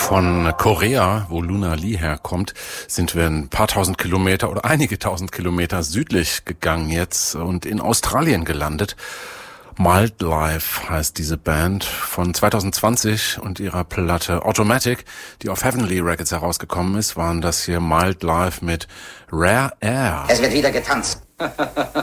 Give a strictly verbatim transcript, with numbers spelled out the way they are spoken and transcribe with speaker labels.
Speaker 1: Von Korea, wo Luna Lee herkommt, sind wir ein paar tausend Kilometer oder einige tausend Kilometer südlich gegangen jetzt und in Australien gelandet. Mild Life heißt diese Band von zwanzig zwanzig und ihrer Platte Automatic, die auf Heavenly Records herausgekommen ist, waren das hier Mild Life mit Rare Air.
Speaker 2: Es wird wieder getanzt.